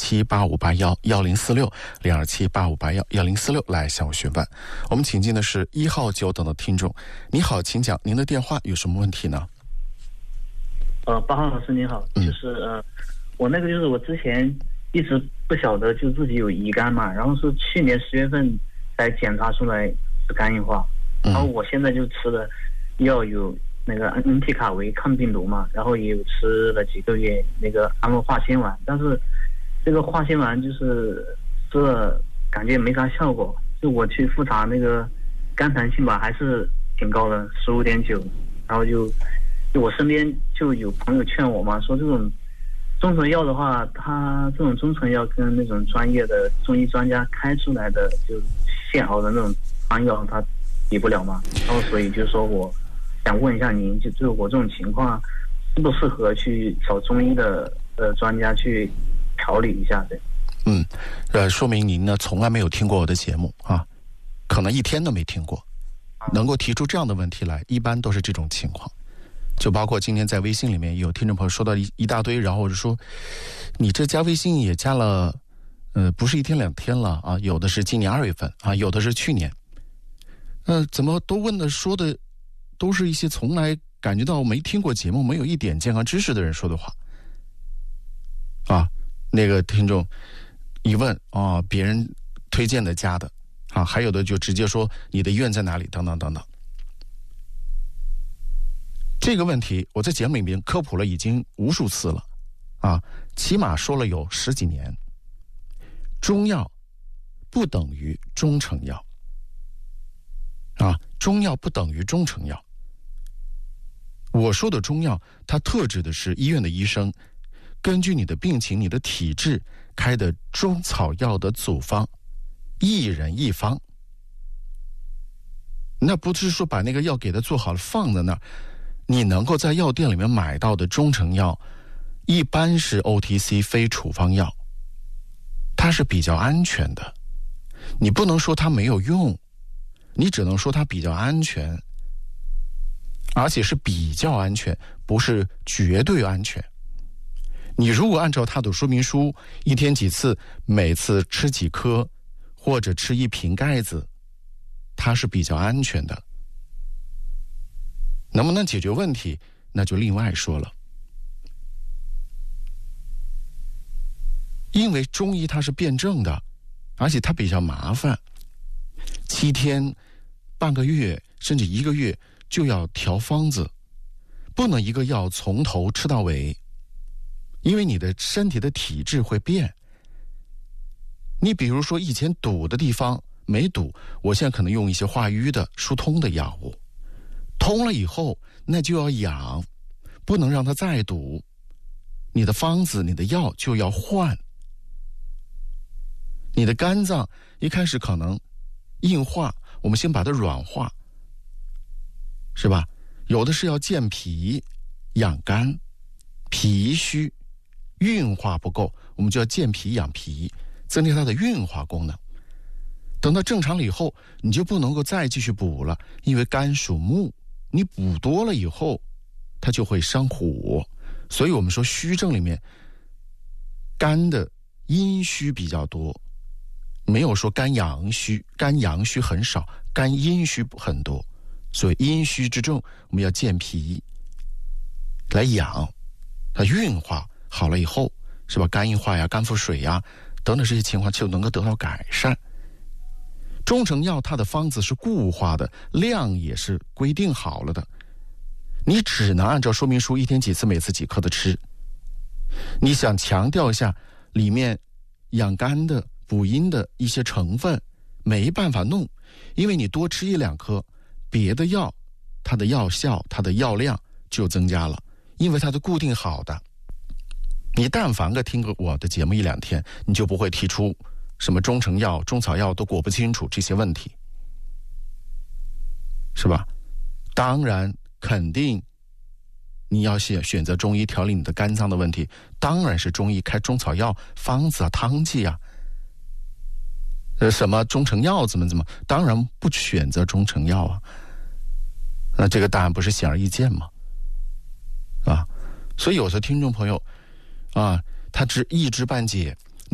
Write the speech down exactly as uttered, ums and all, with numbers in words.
七八五八幺幺零四六零二七八五八幺幺零四六来向我询问。我们请进的是一号久等的听众，你好，请讲，您的电话有什么问题呢？ 呃，八号老师你好，就是呃，我那个就是我之前一直不晓得就自己有乙肝嘛，然后是去年十月份才检查出来是肝硬化，然后我现在就吃的药有那个恩替卡韦抗病毒嘛，然后也有吃了几个月那个安乐化纤丸，但是这个化纤丸就是吃了感觉没啥效果，就我去复查那个肝弹性吧还是挺高的，十五点九，然后就就我身边就有朋友劝我嘛，说这种中成药的话，它这种中成药跟那种专业的中医专家开出来的就现熬的那种方药它比不了嘛，然后所以就是说我想问一下您，就就是我这种情况适不适合去找中医的呃专家去调理一下的？ 嗯，呃，说明您呢从来没有听过我的节目啊，可能一天都没听过。能够提出这样的问题来，一般都是这种情况。就包括今天在微信里面有听众朋友说到一一大堆，然后就说你这加微信也加了，呃，不是一天两天了啊，有的是今年二月份啊，有的是去年。呃，怎么都问的说的都是一些从来感觉到没听过节目、没有一点健康知识的人说的话啊。那个听众一问啊，别人推荐的加的啊，还有的就直接说你的医院在哪里，等等等等。这个问题我在节目里面科普了已经无数次了啊，起码说了有十几年。中药不等于中成药啊，中药不等于中成药。我说的中药，它特指的是医院的医生根据你的病情、你的体质开的中草药的组方，一人一方。那不是说把那个药给它做好了放在那儿，你能够在药店里面买到的中成药，一般是 O T C 非处方药，它是比较安全的。你不能说它没有用，你只能说它比较安全，而且是比较安全，不是绝对安全。你如果按照它的说明书，一天几次，每次吃几颗，或者吃一瓶盖子，它是比较安全的。能不能解决问题，那就另外说了。因为中医它是辩证的，而且它比较麻烦，七天、半个月甚至一个月就要调方子，不能一个药从头吃到尾，因为你的身体的体质会变。你比如说以前堵的地方没堵，我现在可能用一些化瘀的、疏通的药物，通了以后那就要养，不能让它再堵，你的方子、你的药就要换。你的肝脏一开始可能硬化，我们先把它软化，是吧？有的是要健脾养肝，脾虚运化不够，我们就要健脾养脾，增加它的运化功能。等到正常了以后，你就不能够再继续补了，因为肝属木，你补多了以后它就会伤火。所以我们说虚症里面肝的阴虚比较多，没有说肝阳虚，肝阳虚很少，肝阴虚很多。所以阴虚之症我们要健脾来养，它运化好了以后，是吧？肝硬化呀、肝腹水呀等等这些情况就能够得到改善。中成药它的方子是固化的，量也是规定好了的，你只能按照说明书一天几次，每次几颗的吃。你想强调一下里面养肝的、补阴的一些成分，没办法弄，因为你多吃一两颗，别的药它的药效、它的药量就增加了，因为它的固定好的。你但凡个听过我的节目一两天，你就不会提出什么中成药、中草药都果不清楚这些问题，是吧？当然肯定你要选选择中医调理你的肝脏的问题，当然是中医开中草药方子啊、汤剂啊，呃，什么中成药怎么怎么，当然不选择中成药啊。那这个答案不是显而易见吗？啊，所以有的听众朋友啊，他只一知半解，